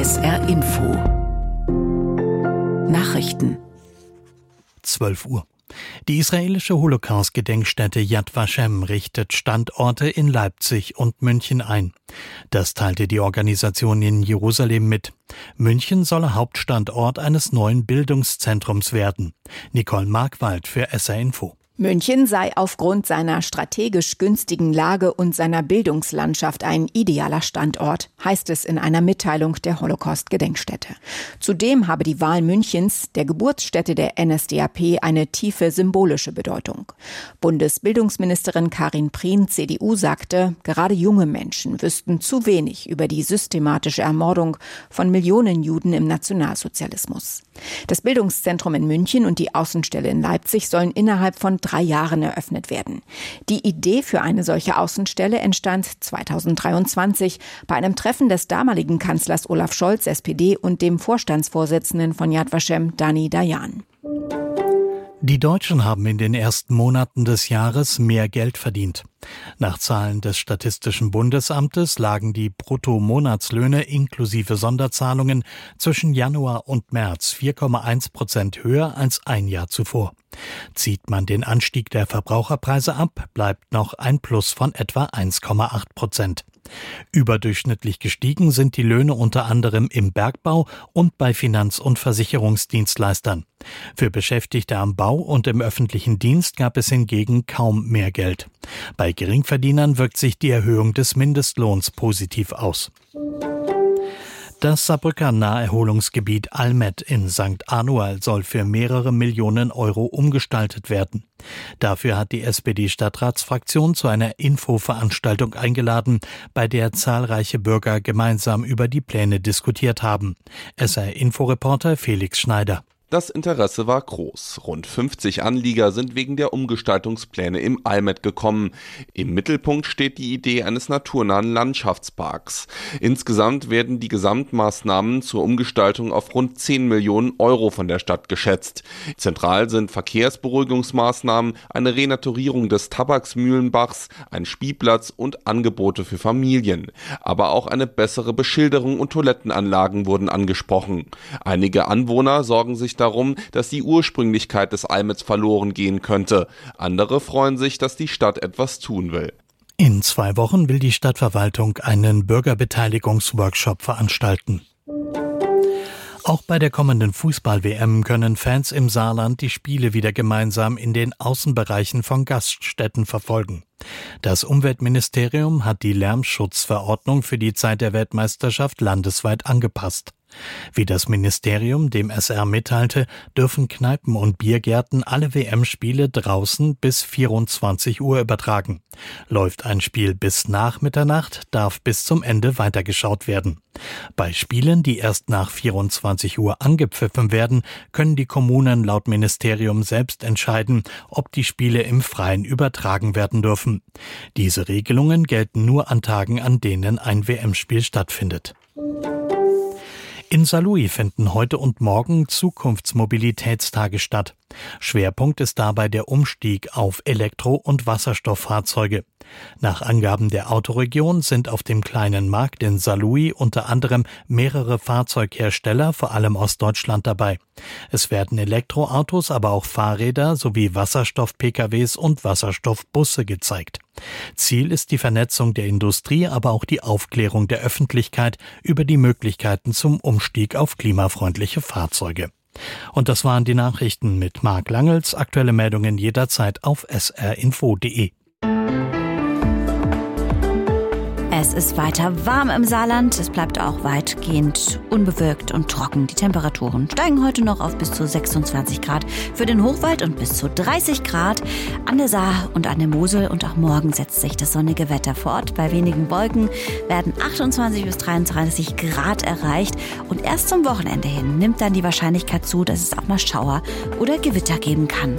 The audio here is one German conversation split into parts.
SR Info Nachrichten 12 Uhr. Die israelische Holocaust-Gedenkstätte Yad Vashem richtet Standorte in Leipzig und München ein. Das teilte die Organisation in Jerusalem mit. München solle Hauptstandort eines neuen Bildungszentrums werden. Nicole Markwald für SR Info. München sei aufgrund seiner strategisch günstigen Lage und seiner Bildungslandschaft ein idealer Standort, heißt es in einer Mitteilung der Holocaust-Gedenkstätte. Zudem habe die Wahl Münchens, der Geburtsstätte der NSDAP, eine tiefe symbolische Bedeutung. Bundesbildungsministerin Karin Prien, CDU, sagte, gerade junge Menschen wüssten zu wenig über die systematische Ermordung von Millionen Juden im Nationalsozialismus. Das Bildungszentrum in München und die Außenstelle in Leipzig sollen innerhalb von 3 Jahren eröffnet werden. Die Idee für eine solche Außenstelle entstand 2023 bei einem Treffen des damaligen Kanzlers Olaf Scholz, SPD, und dem Vorstandsvorsitzenden von Yad Vashem, Dani Dayan. Die Deutschen haben in den ersten Monaten des Jahres mehr Geld verdient. Nach Zahlen des Statistischen Bundesamtes lagen die Bruttomonatslöhne inklusive Sonderzahlungen zwischen Januar und März 4,1% höher als ein Jahr zuvor. Zieht man den Anstieg der Verbraucherpreise ab, bleibt noch ein Plus von etwa 1,8%. Überdurchschnittlich gestiegen sind die Löhne unter anderem im Bergbau und bei Finanz- und Versicherungsdienstleistern. Für Beschäftigte am Bau und im öffentlichen Dienst gab es hingegen kaum mehr Geld. Bei Geringverdienern wirkt sich die Erhöhung des Mindestlohns positiv aus. Das Saarbrücker Naherholungsgebiet Almet in St. Anual soll für mehrere Millionen Euro umgestaltet werden. Dafür hat die SPD-Stadtratsfraktion zu einer Infoveranstaltung eingeladen, bei der zahlreiche Bürger gemeinsam über die Pläne diskutiert haben. SR-Info-Reporter Felix Schneider. Das Interesse war groß. Rund 50 Anlieger sind wegen der Umgestaltungspläne im Almet gekommen. Im Mittelpunkt steht die Idee eines naturnahen Landschaftsparks. Insgesamt werden die Gesamtmaßnahmen zur Umgestaltung auf rund 10 Millionen Euro von der Stadt geschätzt. Zentral sind Verkehrsberuhigungsmaßnahmen, eine Renaturierung des Tabaksmühlenbachs, ein Spielplatz und Angebote für Familien. Aber auch eine bessere Beschilderung und Toilettenanlagen wurden angesprochen. Einige Anwohner sorgen sich darum, dass die Ursprünglichkeit des Almets verloren gehen könnte. Andere freuen sich, dass die Stadt etwas tun will. In 2 Wochen will die Stadtverwaltung einen Bürgerbeteiligungsworkshop veranstalten. Auch bei der kommenden Fußball-WM können Fans im Saarland die Spiele wieder gemeinsam in den Außenbereichen von Gaststätten verfolgen. Das Umweltministerium hat die Lärmschutzverordnung für die Zeit der Weltmeisterschaft landesweit angepasst. Wie das Ministerium dem SR mitteilte, dürfen Kneipen und Biergärten alle WM-Spiele draußen bis 24 Uhr übertragen. Läuft ein Spiel bis nach Mitternacht, darf bis zum Ende weitergeschaut werden. Bei Spielen, die erst nach 24 Uhr angepfiffen werden, können die Kommunen laut Ministerium selbst entscheiden, ob die Spiele im Freien übertragen werden dürfen. Diese Regelungen gelten nur an Tagen, an denen ein WM-Spiel stattfindet. In Saarlouis finden heute und morgen Zukunftsmobilitätstage statt. Schwerpunkt ist dabei der Umstieg auf Elektro- und Wasserstofffahrzeuge. Nach Angaben der Autoregion sind auf dem kleinen Markt in Saarlouis unter anderem mehrere Fahrzeughersteller, vor allem aus Deutschland, dabei. Es werden Elektroautos, aber auch Fahrräder sowie Wasserstoff-PKWs und Wasserstoffbusse gezeigt. Ziel ist die Vernetzung der Industrie, aber auch die Aufklärung der Öffentlichkeit über die Möglichkeiten zum Umstieg auf klimafreundliche Fahrzeuge. Und das waren die Nachrichten mit Marc Langels. Aktuelle Meldungen jederzeit auf srinfo.de. Es ist weiter warm im Saarland. Es bleibt auch weitgehend unbewölkt und trocken. Die Temperaturen steigen heute noch auf bis zu 26 Grad für den Hochwald und bis zu 30 Grad an der Saar und an der Mosel. Und auch morgen setzt sich das sonnige Wetter fort. Bei wenigen Wolken werden 28 bis 33 Grad erreicht. Und erst zum Wochenende hin nimmt dann die Wahrscheinlichkeit zu, dass es auch mal Schauer oder Gewitter geben kann.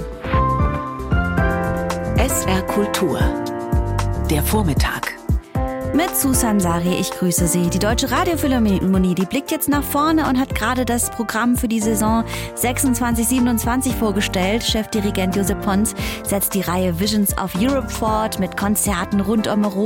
SR Kultur. Der Vormittag. Mit Susan Sari, ich grüße Sie. Die Deutsche Radiophilharmonie, die blickt jetzt nach vorne und hat gerade das Programm für die Saison 26/27 vorgestellt. Chefdirigent Josep Pons setzt die Reihe Visions of Europe fort mit Konzerten rund um Europa.